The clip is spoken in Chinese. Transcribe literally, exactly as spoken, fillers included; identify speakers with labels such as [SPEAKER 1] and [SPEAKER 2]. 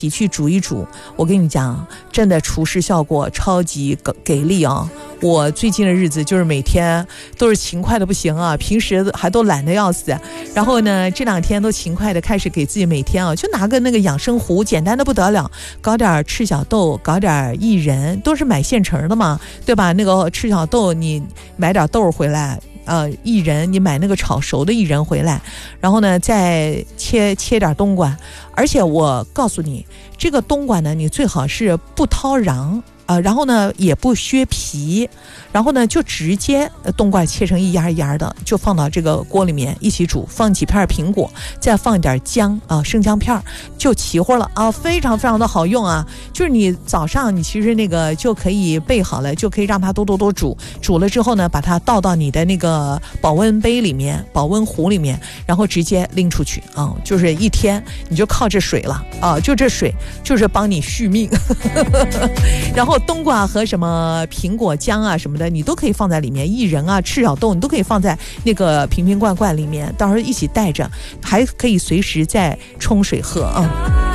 [SPEAKER 1] 你去煮一煮，我跟你讲，真的厨师效果超级给力啊！我最近的日子就是每天都是勤快的不行啊，平时还都懒得要死，然后呢这两天都勤快的开始给自己每天啊，就拿个那个养生壶，简单的不得了，搞点赤小豆，搞点薏仁，都是买现成的嘛，对吧？那个赤小豆你买点豆回来，呃，薏仁你买那个炒熟的薏仁回来，然后呢再切切点冬瓜，而且我告诉你，这个冬瓜呢，你最好是不掏瓤。呃，然后呢也不削皮，然后呢就直接冬瓜切成一芽一芽的，就放到这个锅里面一起煮，放几片苹果，再放一点姜啊、呃、生姜片，就齐活了啊，非常非常的好用啊！就是你早上你其实那个就可以备好了，就可以让它多多多煮，煮了之后呢，把它倒到你的那个保温杯里面、保温壶里面，然后直接拎出去啊，就是一天你就靠这水了啊，就这水就是帮你续命，然后。冬瓜和什么苹果姜啊什么的你都可以放在里面，薏仁啊赤小豆你都可以放在那个瓶瓶罐罐里面，到时候一起带着，还可以随时再冲水喝啊。